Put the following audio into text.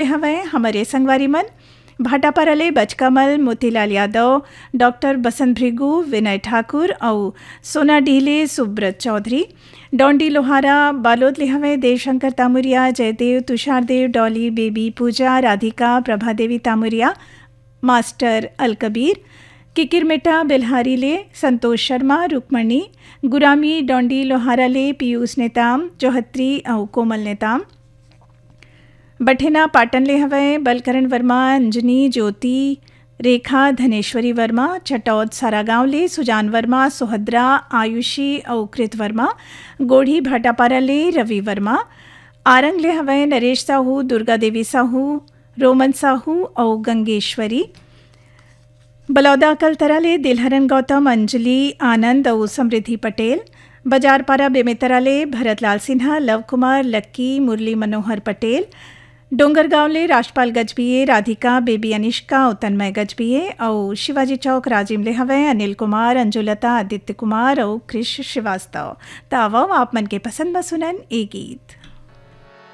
हवें हमारे संगवारी मन भाटापारा ले बचकमल मोतीलाल यादव, डॉक्टर बसंत भृगु, विनय ठाकुर और सोना डीले सुब्रत चौधरी। डोंडी लोहारा बालोद ले हवें देवशंकर तामुरिया, जयदेव, तुषारदेव, डॉली, बेबी, पूजा, राधिका, प्रभा देवी तामुरिया, मास्टर अलकबीर। किकिरमेटा बिल्हारी ले संतोष शर्मा, रुक्मणी, गुरामी डोंडी लोहारा ले पीयूष नेताम, जोहत्री और कोमल नेताम। बठेना पाटन ले हवें बलकरण वर्मा, अंजनी, ज्योति, रेखा, धनेश्वरी वर्मा। चटौद सारागांव ले सुजान वर्मा, सुहद्रा, आयुषी और कृत वर्मा। गोढ़ी भाटापारा ले रवि वर्मा। आरंग ले हवें नरेश साहू, दुर्गा देवी साहू, रोमन साहू और गंगेश्वरी। बलौदा कलतरा ले दिलहरन गौतम, अंजलि, आनंद और समृद्धि पटेल। बाजारपारा बेमेतरा ले भरतलाल सिन्हा, लव कुमार, लक्की, मुरली मनोहर पटेल। डोंगरगांव ले राजपाल गजबिये, राधिका, बेबी अनिष्का और तन्मय गजबिये और शिवाजी चौक राजिम ले हवें अनिल कुमार, अंजुलता, आदित्य कुमार और कृष श्रीवास्तव। तावो आप मन के पसंद में सुनन ए गीत।